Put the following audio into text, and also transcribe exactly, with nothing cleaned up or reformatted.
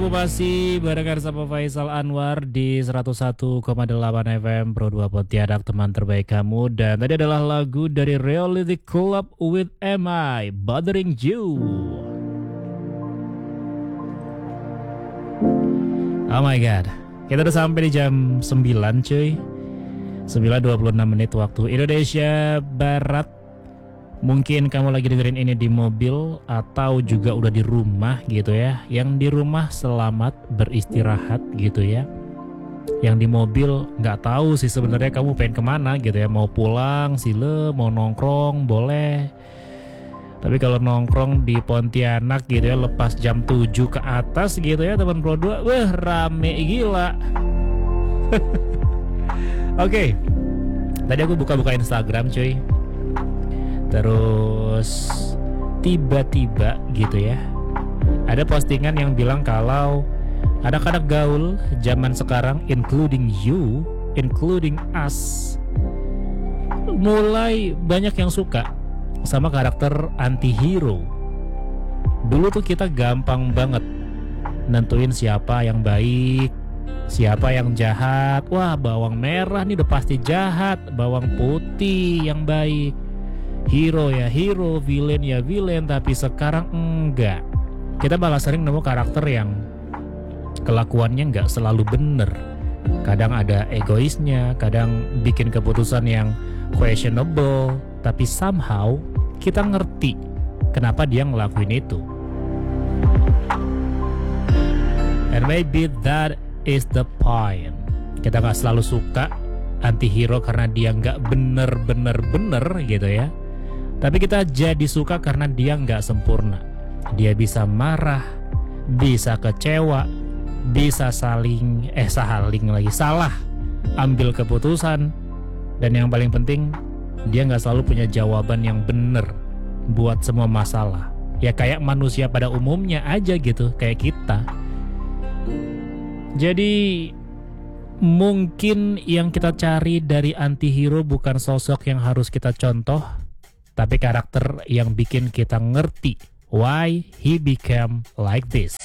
Masih barengan sama Faisal Anwar di seratus satu koma delapan F M Pro dua Pontianak, teman terbaik kamu. Dan tadi adalah lagu dari Reality Club with Am I Bothering You. Oh my god, kita udah sampai di jam sembilan cuy. sembilan dua puluh enam menit waktu Indonesia Barat. Mungkin kamu lagi dengerin ini di mobil atau juga udah di rumah gitu ya. Yang di rumah selamat beristirahat gitu ya. Yang di mobil nggak tahu sih sebenarnya kamu pengen kemana gitu ya. Mau pulang sile, mau nongkrong boleh. Tapi kalau nongkrong di Pontianak gitu ya lepas jam tujuh ke atas gitu ya teman Pro dua, wah rame gila. Oke, okay. Tadi aku buka-buka Instagram cuy. Terus tiba-tiba gitu ya ada postingan yang bilang kalau anak-anak gaul zaman sekarang, including you, including us, mulai banyak yang suka sama karakter anti-hero. Dulu tuh kita gampang banget nentuin siapa yang baik, siapa yang jahat. Wah, bawang merah nih udah pasti jahat, bawang putih yang baik. Hero ya hero, villain ya villain. Tapi sekarang enggak. Kita malah sering nemu karakter yang kelakuannya enggak selalu bener. Kadang ada egoisnya, kadang bikin keputusan yang questionable. Tapi somehow kita ngerti kenapa dia ngelakuin itu. And maybe that is the point. Kita gak selalu suka anti-hero karena dia gak bener-bener bener gitu ya. Tapi kita jadi suka karena dia nggak sempurna. Dia bisa marah, bisa kecewa, bisa saling, eh saling lagi salah, ambil keputusan. Dan yang paling penting, dia nggak selalu punya jawaban yang bener buat semua masalah. Ya kayak manusia pada umumnya aja gitu, kayak kita. Jadi mungkin yang kita cari dari anti-hero bukan sosok yang harus kita contoh, tapi karakter yang bikin kita ngerti why he became like this.